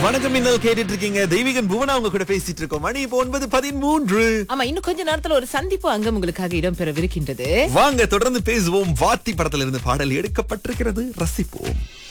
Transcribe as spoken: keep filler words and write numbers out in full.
வணக்கம், இன்னல் கேட்டுட்டு இருக்கீங்க. தெய்வீகன் புவனா உங்க கூட பேசிட்டு இருக்கோம். மணி இப்போ ஒன்பது பதிமூன்று. ஆமா, இன்னும் கொஞ்ச நேரத்துல ஒரு சந்திப்பு அங்கம் உங்களுக்காக இடம்பெறவிருக்கின்றது. வாங்க தொடர்ந்து பேசுவோம். வாத்தி படத்துல இருந்து பாடல் எடுக்கப்பட்டிருக்கிறது, ரசிப்போம்.